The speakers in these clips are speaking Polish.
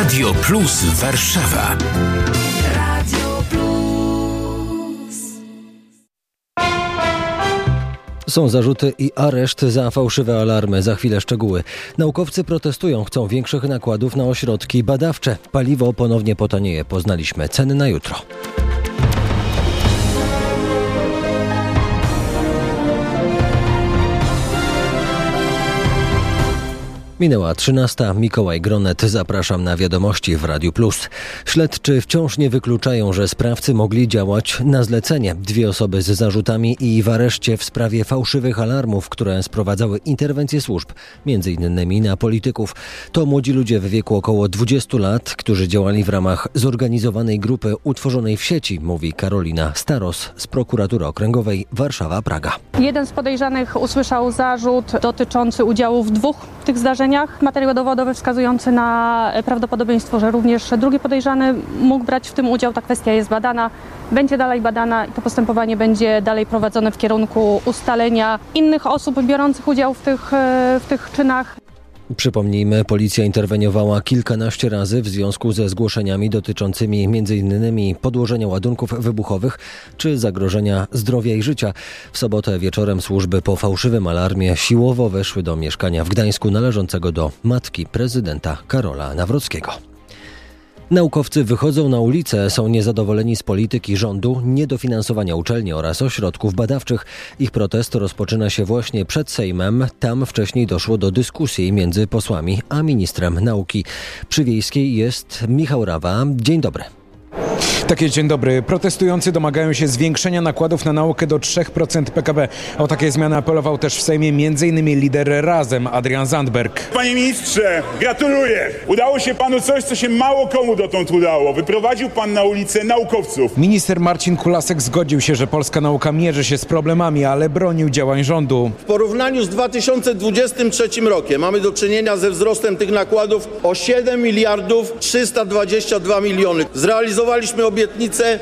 Radio Plus Warszawa. Radio Plus. Są zarzuty i areszt za fałszywe alarmy. Za chwilę szczegóły. Naukowcy protestują, chcą większych nakładów na ośrodki badawcze. Paliwo ponownie potanieje. Poznaliśmy ceny na jutro. Minęła 13. Mikołaj Gronet. Zapraszam na wiadomości w Radiu Plus. Śledczy wciąż nie wykluczają, że sprawcy mogli działać na zlecenie. 2 osoby z zarzutami i w areszcie w sprawie fałszywych alarmów, które sprowadzały interwencje służb, m.in. na polityków. To młodzi ludzie w wieku około 20 lat, którzy działali w ramach zorganizowanej grupy utworzonej w sieci, mówi Karolina Staros z Prokuratury Okręgowej Warszawa-Praga. Jeden z podejrzanych usłyszał zarzut dotyczący udziału w 2 tych zdarzeniach. Materiał dowodowy wskazujący na prawdopodobieństwo, że również drugi podejrzany mógł brać w tym udział. Ta kwestia jest badana, będzie dalej badana i to postępowanie będzie dalej prowadzone w kierunku ustalenia innych osób biorących udział w tych czynach. Przypomnijmy, policja interweniowała kilkanaście razy w związku ze zgłoszeniami dotyczącymi m.in. podłożenia ładunków wybuchowych czy zagrożenia zdrowia i życia. W sobotę wieczorem służby po fałszywym alarmie siłowo weszły do mieszkania w Gdańsku należącego do matki prezydenta Karola Nawrockiego. Naukowcy wychodzą na ulicę, są niezadowoleni z polityki rządu, niedofinansowania uczelni oraz ośrodków badawczych. Ich protest rozpoczyna się właśnie przed Sejmem. Tam wcześniej doszło do dyskusji między posłami a ministrem nauki. Przy Wiejskiej jest Michał Rawa. Dzień dobry. Tak jest, dzień dobry. Protestujący domagają się zwiększenia nakładów na naukę do 3% PKB. O takie zmiany apelował też w Sejmie m.in. lider Razem Adrian Zandberg. Panie ministrze, gratuluję. Udało się panu coś, co się mało komu dotąd udało. Wyprowadził pan na ulicę naukowców. Minister Marcin Kulasek zgodził się, że polska nauka mierzy się z problemami, ale bronił działań rządu. W porównaniu z 2023 rokiem mamy do czynienia ze wzrostem tych nakładów o 7 miliardów 322 miliony. Zrealizowaliśmy obietnicę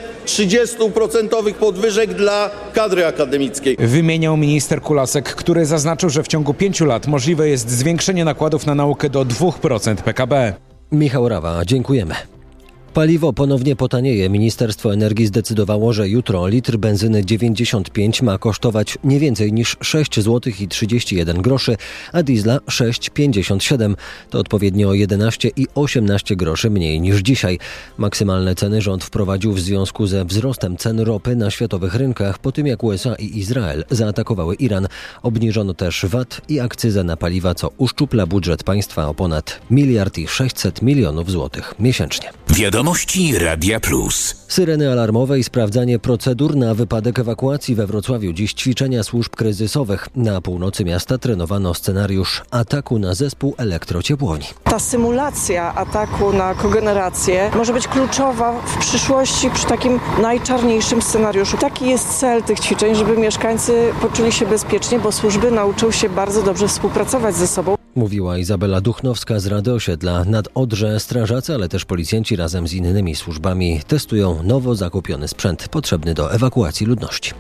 30% podwyżek dla kadry akademickiej. Wymieniał minister Kulasek, który zaznaczył, że w ciągu 5 lat możliwe jest zwiększenie nakładów na naukę do 2% PKB. Michał Rawa, dziękujemy. Paliwo ponownie potanieje. Ministerstwo Energii zdecydowało, że jutro litr benzyny 95 ma kosztować nie więcej niż 6 zł i 31 groszy, a diesla 6,57. To odpowiednio 11 i 18 groszy mniej niż dzisiaj. Maksymalne ceny rząd wprowadził w związku ze wzrostem cen ropy na światowych rynkach po tym, jak USA i Izrael zaatakowały Iran. Obniżono też VAT i akcyzę na paliwa, co uszczupla budżet państwa o ponad 1,6 miliard złotych miesięcznie. Wiadomości Radia Plus. Syreny alarmowe i sprawdzanie procedur na wypadek ewakuacji we Wrocławiu. Dziś ćwiczenia służb kryzysowych. Na północy miasta trenowano scenariusz ataku na zespół elektrociepłowni. Ta symulacja ataku na kogenerację może być kluczowa w przyszłości przy takim najczarniejszym scenariuszu. Taki jest cel tych ćwiczeń, żeby mieszkańcy poczuli się bezpiecznie, bo służby nauczą się bardzo dobrze współpracować ze sobą. Mówiła Izabela Duchnowska z Rady Osiedla. Nad Odrze strażacy, ale też policjanci razem z innymi służbami testują nowo zakupiony sprzęt potrzebny do ewakuacji ludności.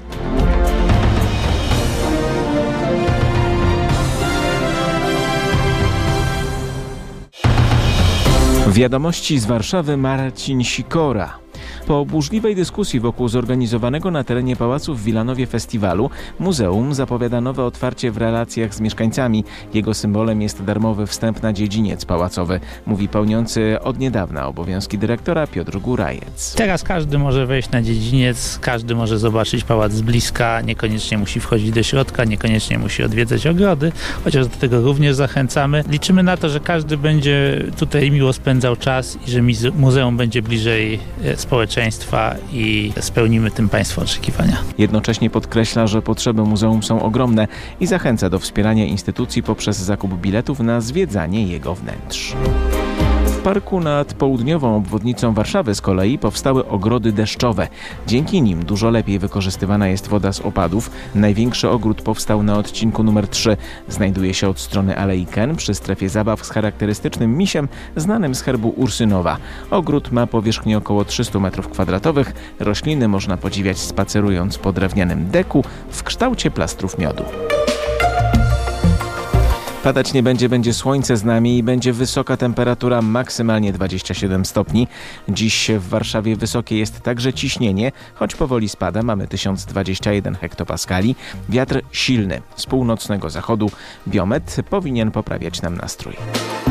Wiadomości z Warszawy, Marcin Sikora. Po burzliwej dyskusji wokół zorganizowanego na terenie pałacu w Wilanowie festiwalu, muzeum zapowiada nowe otwarcie w relacjach z mieszkańcami. Jego symbolem jest darmowy wstęp na dziedziniec pałacowy, mówi pełniący od niedawna obowiązki dyrektora Piotr Górajec. Teraz każdy może wejść na dziedziniec, każdy może zobaczyć pałac z bliska, niekoniecznie musi wchodzić do środka, niekoniecznie musi odwiedzać ogrody, chociaż do tego również zachęcamy. Liczymy na to, że każdy będzie tutaj miło spędzał czas i że muzeum będzie bliżej społeczeństwa i spełnimy tym Państwa oczekiwania. Jednocześnie podkreśla, że potrzeby muzeum są ogromne i zachęca do wspierania instytucji poprzez zakup biletów na zwiedzanie jego wnętrz. W parku nad południową obwodnicą Warszawy z kolei powstały ogrody deszczowe. Dzięki nim dużo lepiej wykorzystywana jest woda z opadów. Największy ogród powstał na odcinku numer 3. Znajduje się od strony Alei Ken przy strefie zabaw z charakterystycznym misiem znanym z herbu Ursynowa. Ogród ma powierzchnię około 300 m2. Rośliny można podziwiać spacerując po drewnianym deku w kształcie plastrów miodu. Padać nie będzie słońce z nami i będzie wysoka temperatura, maksymalnie 27 stopni. Dziś w Warszawie wysokie jest także ciśnienie, choć powoli spada, mamy 1021 hektopaskali. Wiatr silny z północnego zachodu. Biometr powinien poprawiać nam nastrój.